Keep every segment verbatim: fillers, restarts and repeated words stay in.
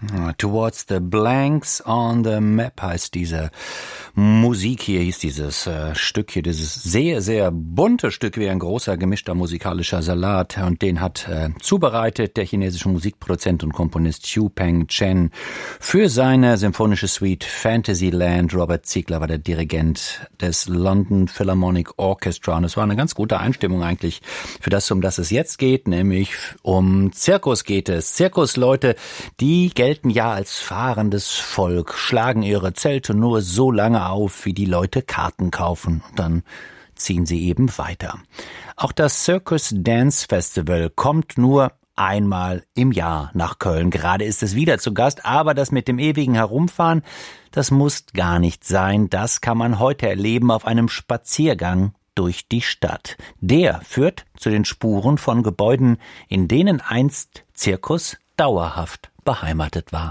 Towards the Blanks on the Map heißt diese Musik hier, hieß dieses äh, Stück hier, dieses sehr, sehr bunte Stück, wie ein großer gemischter musikalischer Salat. Und den hat äh, zubereitet der chinesische Musikproduzent und Komponist Xu Peng Chen für seine symphonische Suite Fantasyland. Robert Ziegler war der Dirigent des London Philharmonic Orchestra. Und es war eine ganz gute Einstimmung eigentlich für das, um das es jetzt geht, nämlich um Zirkus geht es. Zirkusleute, die gelten ja als fahrendes Volk, schlagen ihre Zelte nur so lange auf, wie die Leute Karten kaufen. Und dann ziehen sie eben weiter. Auch das Circus Dance Festival kommt nur einmal im Jahr nach Köln. Gerade ist es wieder zu Gast, aber das mit dem ewigen Herumfahren, das muss gar nicht sein. Das kann man heute erleben auf einem Spaziergang durch die Stadt. Der führt zu den Spuren von Gebäuden, in denen einst Zirkus dauerhaft beheimatet war.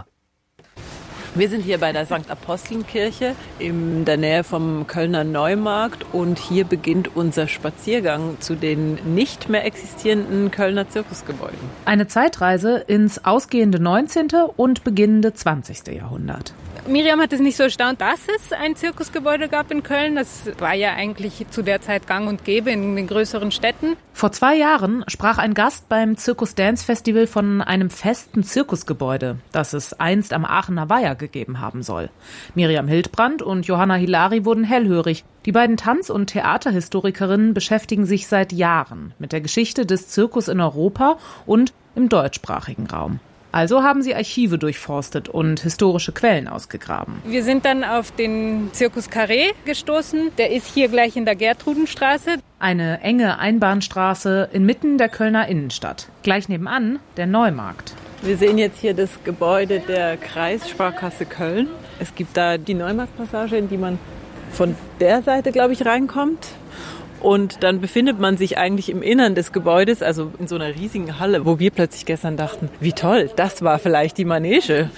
Wir sind hier bei der Sankt Apostelnkirche in der Nähe vom Kölner Neumarkt und hier beginnt unser Spaziergang zu den nicht mehr existierenden Kölner Zirkusgebäuden. Eine Zeitreise ins ausgehende neunzehnte und beginnende zwanzigste Jahrhundert. Miriam hat es nicht so erstaunt, dass es ein Zirkusgebäude gab in Köln. Das war ja eigentlich zu der Zeit gang und gäbe in den größeren Städten. Vor zwei Jahren sprach ein Gast beim Circus Dance Festival von einem festen Zirkusgebäude, das es einst am Aachener Weiher gegeben haben soll. Miriam Hildbrand und Johanna Hilari wurden hellhörig. Die beiden Tanz- und Theaterhistorikerinnen beschäftigen sich seit Jahren mit der Geschichte des Zirkus in Europa und im deutschsprachigen Raum. Also haben sie Archive durchforstet und historische Quellen ausgegraben. Wir sind dann auf den Circus Carré gestoßen. Der ist hier gleich in der Gertrudenstraße. Eine enge Einbahnstraße inmitten der Kölner Innenstadt. Gleich nebenan der Neumarkt. Wir sehen jetzt hier das Gebäude der Kreissparkasse Köln. Es gibt da die Neumarktpassage, in die man von der Seite, glaube ich, reinkommt. Und dann befindet man sich eigentlich im Innern des Gebäudes, also in so einer riesigen Halle, wo wir plötzlich gestern dachten, wie toll, das war vielleicht die Manege.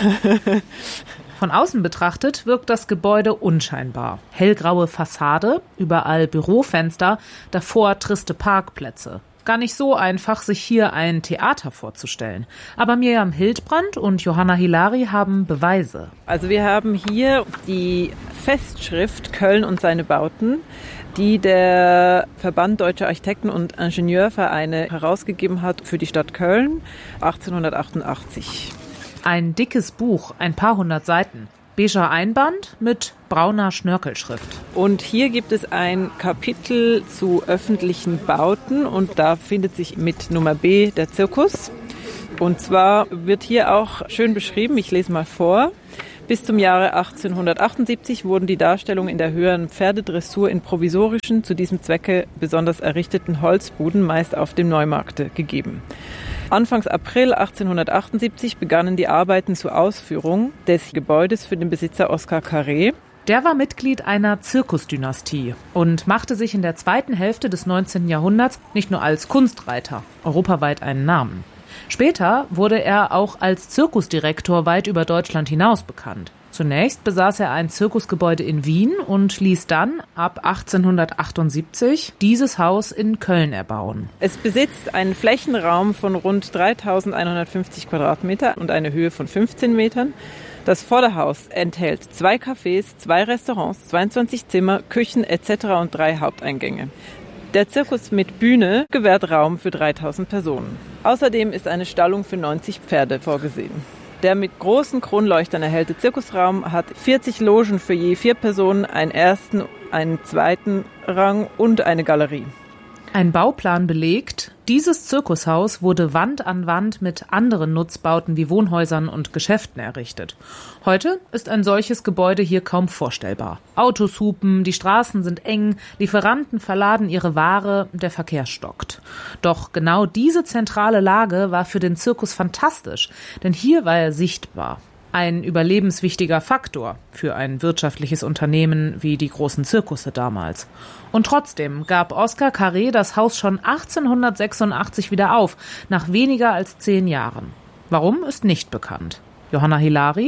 Von außen betrachtet wirkt das Gebäude unscheinbar. Hellgraue Fassade, überall Bürofenster, davor triste Parkplätze. Gar nicht so einfach, sich hier ein Theater vorzustellen. Aber Miriam Hildbrand und Johanna Hilari haben Beweise. Also wir haben hier die Festschrift Köln und seine Bauten, die der Verband Deutscher Architekten- und Ingenieurvereine herausgegeben hat für die Stadt Köln achtzehnhundertachtundachtzig. Ein dickes Buch, ein paar hundert Seiten. Beiger Einband mit brauner Schnörkelschrift. Und hier gibt es ein Kapitel zu öffentlichen Bauten und da findet sich mit Nummer B der Zirkus. Und zwar wird hier auch schön beschrieben, ich lese mal vor. Bis zum Jahre achtzehnhundertachtundsiebzig wurden die Darstellungen in der höheren Pferdedressur in provisorischen, zu diesem Zwecke besonders errichteten Holzbuden meist auf dem Neumarkte gegeben. Anfangs April achtzehnhundertachtundsiebzig begannen die Arbeiten zur Ausführung des Gebäudes für den Besitzer Oskar Carré. Der war Mitglied einer Zirkusdynastie und machte sich in der zweiten Hälfte des neunzehnten Jahrhunderts nicht nur als Kunstreiter europaweit einen Namen. Später wurde er auch als Zirkusdirektor weit über Deutschland hinaus bekannt. Zunächst besaß er ein Zirkusgebäude in Wien und ließ dann ab achtzehnhundertachtundsiebzig dieses Haus in Köln erbauen. Es besitzt einen Flächenraum von rund dreitausendeinhundertfünfzig Quadratmeter und eine Höhe von fünfzehn Metern. Das Vorderhaus enthält zwei Cafés, zwei Restaurants, zweiundzwanzig Zimmer, Küchen et cetera und drei Haupteingänge. Der Zirkus mit Bühne gewährt Raum für dreitausend Personen. Außerdem ist eine Stallung für neunzig Pferde vorgesehen. Der mit großen Kronleuchtern erhellte Zirkusraum hat vierzig Logen für je vier Personen, einen ersten, einen zweiten Rang und eine Galerie. Ein Bauplan belegt, dieses Zirkushaus wurde Wand an Wand mit anderen Nutzbauten wie Wohnhäusern und Geschäften errichtet. Heute ist ein solches Gebäude hier kaum vorstellbar. Autos hupen, die Straßen sind eng, Lieferanten verladen ihre Ware, der Verkehr stockt. Doch genau diese zentrale Lage war für den Zirkus fantastisch, denn hier war er sichtbar. Ein überlebenswichtiger Faktor für ein wirtschaftliches Unternehmen wie die großen Zirkusse damals. Und trotzdem gab Oskar Carré das Haus schon achtzehnhundertsechsundachtzig wieder auf, nach weniger als zehn Jahren. Warum, ist nicht bekannt. Johanna Hilari?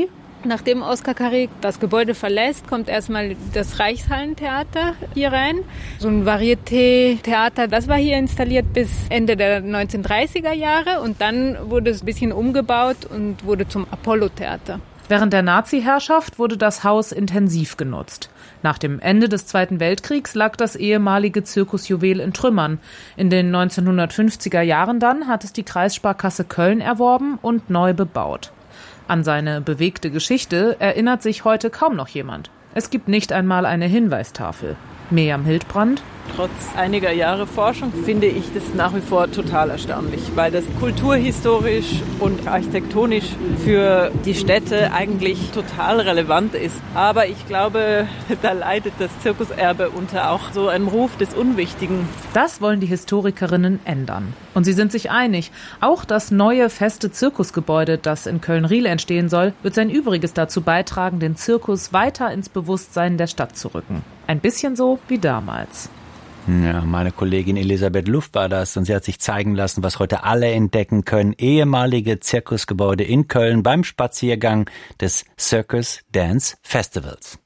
Nachdem Oskar Kareg das Gebäude verlässt, kommt erstmal das Reichshallentheater hier rein. So ein Varieté-Theater, das war hier installiert bis Ende der neunzehnhundertdreißiger Jahre und dann wurde es ein bisschen umgebaut und wurde zum Apollo-Theater. Während der Nazi-Herrschaft wurde das Haus intensiv genutzt. Nach dem Ende des Zweiten Weltkriegs lag das ehemalige Zirkusjuwel in Trümmern. In den neunzehnhundertfünfziger Jahren dann hat es die Kreissparkasse Köln erworben und neu bebaut. An seine bewegte Geschichte erinnert sich heute kaum noch jemand. Es gibt nicht einmal eine Hinweistafel. Mirjam Hildbrand. Trotz einiger Jahre Forschung finde ich das nach wie vor total erstaunlich, weil das kulturhistorisch und architektonisch für die Städte eigentlich total relevant ist. Aber ich glaube, da leidet das Zirkuserbe unter auch so einem Ruf des Unwichtigen. Das wollen die Historikerinnen ändern. Und sie sind sich einig, auch das neue feste Zirkusgebäude, das in Köln-Riehl entstehen soll, wird sein Übriges dazu beitragen, den Zirkus weiter ins Bewusstsein der Stadt zu rücken. Ein bisschen so wie damals. Ja, meine Kollegin Elisabeth Luft war das und sie hat sich zeigen lassen, was heute alle entdecken können. Ehemalige Zirkusgebäude in Köln beim Spaziergang des Circus Dance Festivals.